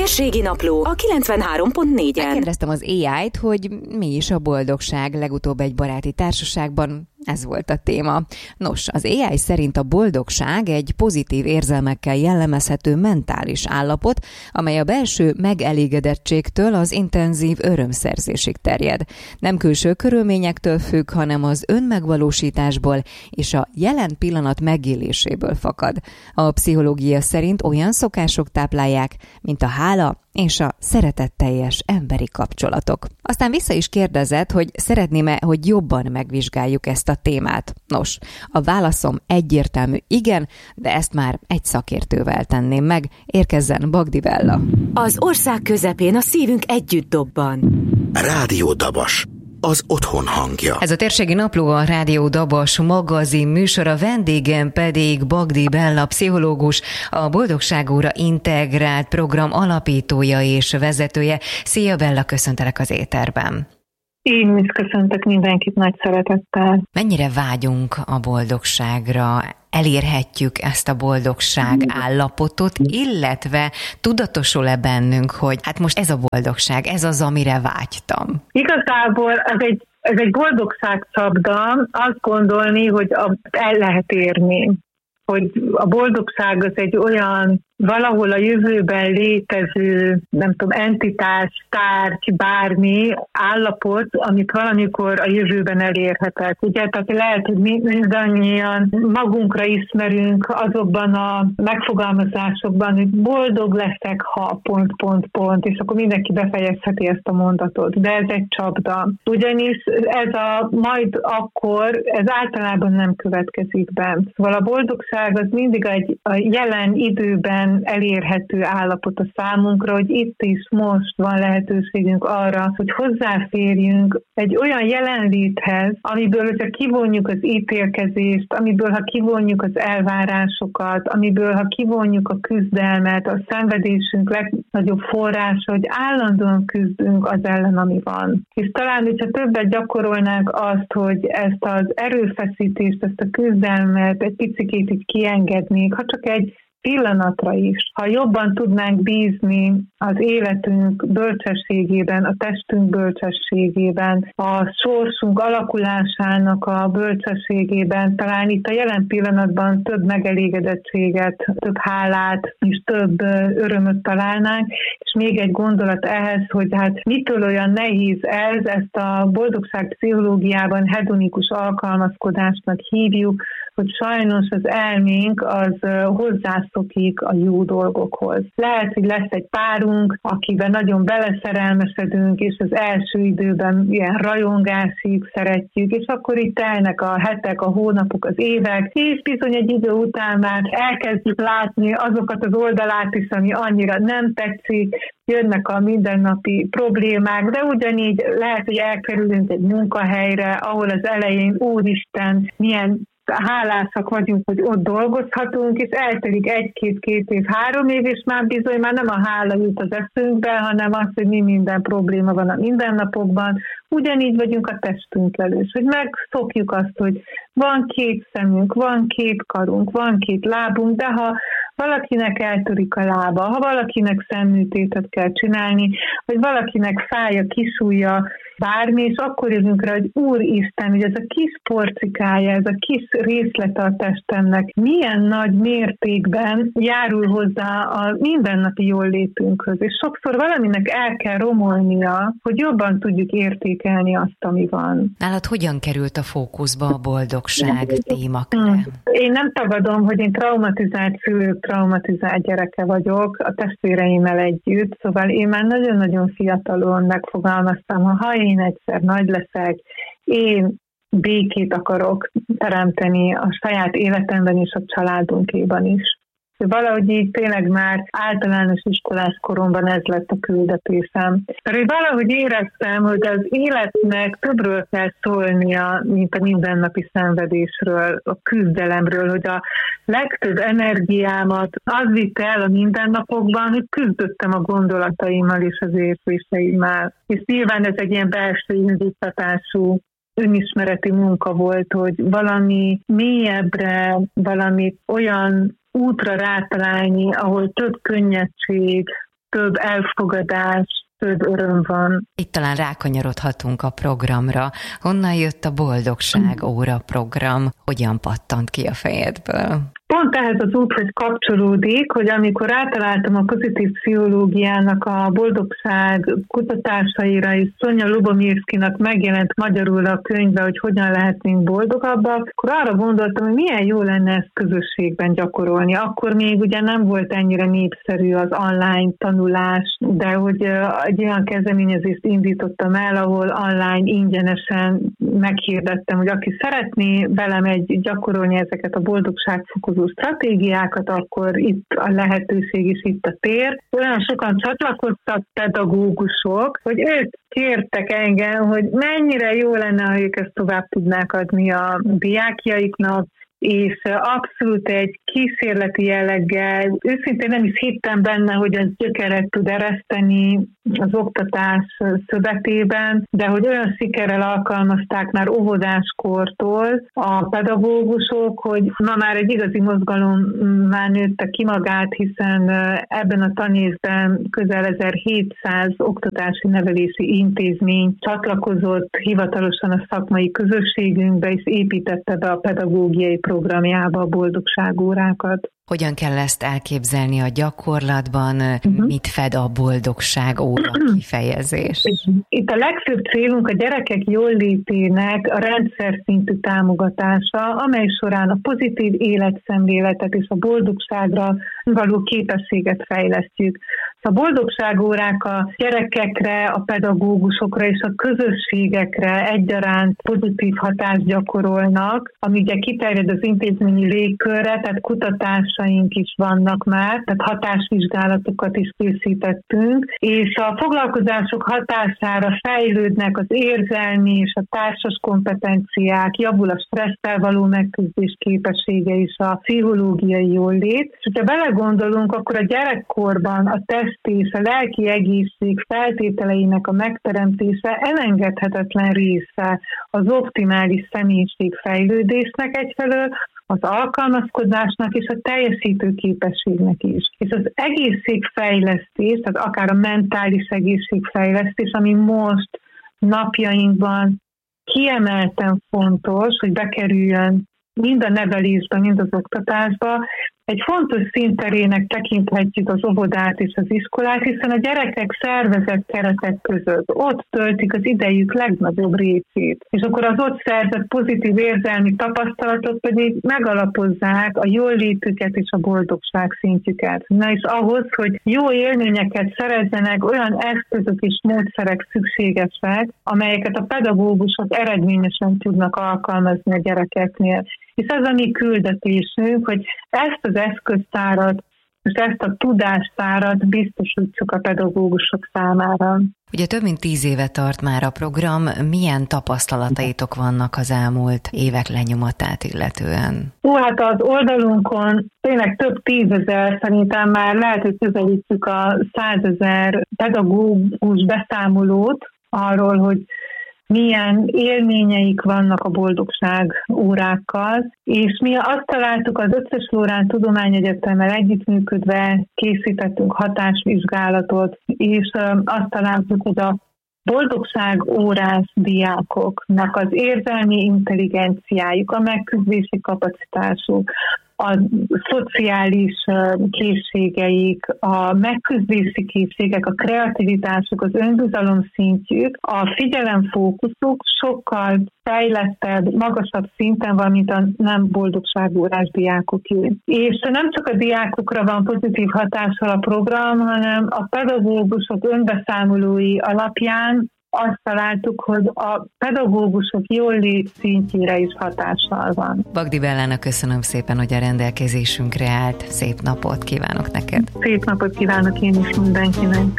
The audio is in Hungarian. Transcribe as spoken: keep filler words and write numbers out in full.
Térségi Napló a kilencvenhárom pont négyen. Megkérdeztem az á í-t, hogy mi is a boldogság, legutóbb egy baráti társaságban. Ez volt a téma. Nos, az á í szerint a boldogság egy pozitív érzelmekkel jellemezhető mentális állapot, amely a belső megelégedettségtől az intenzív örömszerzésig terjed. Nem külső körülményektől függ, hanem az önmegvalósításból és a jelen pillanat megéléséből fakad. A pszichológia szerint olyan szokások táplálják, mint a hála és a szeretetteljes emberi kapcsolatok. Aztán vissza is kérdezett, hogy szeretném-e, hogy jobban megvizsgáljuk ezt a témát. Nos, a válaszom egyértelmű igen, de ezt már egy szakértővel tenném meg. Érkezzen Bagdi Bella. Az ország közepén a szívünk együtt dobban. Rádió Dabas. Az otthon hangja. Ez a Térségi Napló, a Rádió Dabas magazin műsora, vendégem pedig Bagdi Bella, pszichológus, a Boldogságóra Integrált program alapítója és vezetője. Szia Bella, köszöntelek az éterben. Én is köszöntök mindenkit nagy szeretettel. Mennyire vágyunk a boldogságra? Elérhetjük ezt a boldogság állapotot, illetve tudatosul-e bennünk, hogy hát most ez a boldogság, ez az, amire vágytam? Igazából ez egy, ez egy boldogságcsapda, azt gondolni, hogy el lehet érni. Hogy a boldogság az egy olyan valahol a jövőben létező, nem tudom, entitás, tárgy, bármi állapot, amit valamikor a jövőben elérhetek. Ugye, tehát lehet, hogy mindannyian magunkra ismerünk azokban a megfogalmazásokban, hogy boldog leszek, ha pont, pont, pont, és akkor mindenki befejezheti ezt a mondatot. De ez egy csapda. Ugyanis ez a majd akkor, ez általában nem következik be. Szóval a boldogság az mindig egy a jelen időben elérhető állapot a számunkra, hogy itt is most van lehetőségünk arra, hogy hozzáférjünk egy olyan jelenléthez, amiből, hogyha kivonjuk az ítélkezést, amiből, ha kivonjuk az elvárásokat, amiből, ha kivonjuk a küzdelmet, a szenvedésünk legnagyobb forrása, hogy állandóan küzdünk az ellen, ami van. És talán, hogyha többet gyakorolnánk azt, hogy ezt az erőfeszítést, ezt a küzdelmet egy picikét így kiengednék, ha csak egy pillanatra is. Ha jobban tudnánk bízni az életünk bölcsességében, a testünk bölcsességében, a sorsunk alakulásának a bölcsességében, talán itt a jelen pillanatban több megelégedettséget, több hálát és több örömöt találnánk, és még egy gondolat ehhez, hogy hát mitől olyan nehéz ez, ezt a boldogság pszichológiában hedonikus alkalmazkodásnak hívjuk, hogy sajnos az elménk az hozzászokik a jó dolgokhoz. Lehet, hogy lesz egy párunk, akiben nagyon beleszerelmesedünk, és az első időben ilyen rajongásig szeretjük, és akkor itt telnek a hetek, a hónapok, az évek, és bizony egy idő után már elkezdjük látni azokat az oldalát is, ami annyira nem tetszik, jönnek a mindennapi problémák, de ugyanígy lehet, hogy elkerülünk egy munkahelyre, ahol az elején úristen, milyen hálásak vagyunk, hogy ott dolgozhatunk, és eltelik egy-két-két év, három év, és már bizony már nem a hála jut az eszünkbe, hanem az, hogy mi minden probléma van a mindennapokban. Ugyanígy vagyunk a testünkkel is, hogy megszokjuk azt, hogy van két szemünk, van két karunk, van két lábunk, de ha valakinek eltörik a lába, ha valakinek szemműtétet kell csinálni, vagy valakinek fáj a kisujja, bármi, és akkor jövünk rá, hogy Úristen, hogy ez a kis porcikája, ez a kis részlete a testemnek milyen nagy mértékben járul hozzá a mindennapi jól létünkhöz. És sokszor valaminek el kell romolnia, hogy jobban tudjuk értékelni azt, ami van. Nálad hogyan került a fókuszba a boldogság témaköre? Én nem tagadom, hogy én traumatizált szülők, traumatizált gyereke vagyok, a testvéreimmel együtt, szóval én már nagyon-nagyon fiatalon megfogalmaztam, ha én egyszer nagy leszek, én békét akarok teremteni a saját életemben és a családunkéban is. Valahogy így tényleg már általános iskolás koromban ez lett a küldetésem. Mert valahogy éreztem, hogy az életnek többről kell szólnia, mint a mindennapi szenvedésről, a küzdelemről, hogy a legtöbb energiámat az vitte el a mindennapokban, hogy küzdöttem a gondolataimmal és az érzéseimmel. És nyilván ez egy ilyen belső indítatású önismereti munka volt, hogy valami mélyebbre, valami olyan útra rátalálni, ahol több könnyedség, több elfogadás, több öröm van. Itt talán rákanyarodhatunk a programra. Honnan jött a Boldogság Óra program? Hogyan pattant ki a fejedből? Pont ehhez az úthoz kapcsolódik, hogy amikor rátaláltam a pozitív pszichológiának a boldogság kutatásaira, és Sonja Lubomirszkinak megjelent magyarul a könyve, hogy hogyan lehetnénk boldogabbak, akkor arra gondoltam, hogy milyen jó lenne ezt közösségben gyakorolni. Akkor még ugye nem volt ennyire népszerű az online tanulás, de hogy egy olyan kezdeményezést indítottam el, ahol online ingyenesen meghirdettem, hogy aki szeretné velem egy gyakorolni ezeket a boldogságfokozó stratégiákat, akkor itt a lehetőség is, itt a tér. Olyan sokan csatlakoztak pedagógusok, hogy ők kértek engem, hogy mennyire jó lenne, ha ők ezt tovább tudnák adni a diákjaiknak, és abszolút egy kísérleti jelleggel, őszintén nem is hittem benne, hogy ez gyökeret tud ereszteni az oktatás szövetében, de hogy olyan sikerrel alkalmazták már óvodáskortól a pedagógusok, hogy ma már egy igazi mozgalom már nőtte ki magát, hiszen ebben a tanévben közel ezerhétszáz oktatási nevelési intézmény csatlakozott hivatalosan a szakmai közösségünkbe, és építette be a pedagógiai programjába a boldogságórákat. Hogyan kell ezt elképzelni a gyakorlatban? Uh-huh. Mit fed a boldogság óra kifejezés? Itt a legfőbb célunk a gyerekek jóllétének a rendszer szintű támogatása, amely során a pozitív életszemléletet és a boldogságra való képességet fejlesztjük. A boldogságórák a gyerekekre, a pedagógusokra és a közösségekre egyaránt pozitív hatást gyakorolnak, ami ugye kiterjed az intézményi légkörre, tehát kutatásaink is vannak már, tehát hatásvizsgálatokat is készítettünk, és a foglalkozások hatására fejlődnek az érzelmi és a társas kompetenciák, javul a stresszel való megküzdés képessége és a pszichológiai jólét. És ha belegondolunk, akkor a gyerekkorban a test és a lelki egészség feltételeinek a megteremtése elengedhetetlen része az optimális személyiségfejlődésnek egyfelől, az alkalmazkodásnak és a teljesítő képességnek is. És az egészségfejlesztés, tehát akár a mentális egészségfejlesztés, ami most napjainkban kiemelten fontos, hogy bekerüljön mind a nevelésbe, mind az oktatásba, egy fontos színterének tekinthetjük az óvodát és az iskolát, hiszen a gyerekek szervezett keretek között ott töltik az idejük legnagyobb részét. És akkor az ott szerzett pozitív érzelmi tapasztalatok pedig megalapozzák a jóllétüket és a boldogság szintjüket. Na és ahhoz, hogy jó élményeket szerezzenek, olyan eszközök és módszerek szükségesek, amelyeket a pedagógusok eredményesen tudnak alkalmazni a gyerekeknél. És ez a mi küldetésünk, hogy ezt az eszköztárat, és ezt a tudástárat biztosítsuk a pedagógusok számára. Ugye több mint tíz éve tart már a program, milyen tapasztalataitok vannak az elmúlt évek lenyomatát illetően? Hú, hát az oldalunkon tényleg több tízezer, szerintem már lehet, hogy közelítjük a százezer pedagógus beszámolót arról, hogy milyen élményeik vannak a boldogság órákkal, és mi azt találtuk, az Ötvös Loránd Tudományegyetemmel együttműködve készítettünk hatásvizsgálatot, és azt találtuk, hogy a boldogság órás diákoknak az érzelmi intelligenciájuk, a megküzdési kapacitásuk, a szociális készségeik, a megküzdési készségek, a kreativitásuk, az önbizalom szintjük, a figyelemfókuszuk sokkal fejlettebb, magasabb szinten van, mint a nem boldogságórás diákoké. És nem csak a diákokra van pozitív hatással a program, hanem a pedagógusok önbeszámolói alapján azt találtuk, hogy a pedagógusok jólét szintjére is hatással van. Bagdi Bellának köszönöm szépen, hogy a rendelkezésünkre állt. Szép napot kívánok neked! Szép napot kívánok én is mindenkinek!